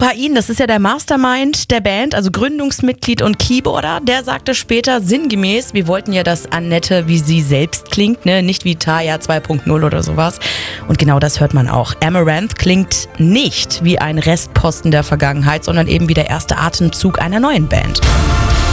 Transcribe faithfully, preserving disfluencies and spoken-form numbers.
Kain, das ist ja der Mastermind der Band, also Gründungsmitglied und Keyboarder, der sagte später sinngemäß, wir wollten ja, dass Annette wie sie selbst klingt, ne? Nicht wie Taya zwei Punkt null oder sowas. Und genau das hört man auch. Amaranth klingt nicht wie ein Restposten der Vergangenheit, sondern eben wie der erste Atemzug einer neuen Band.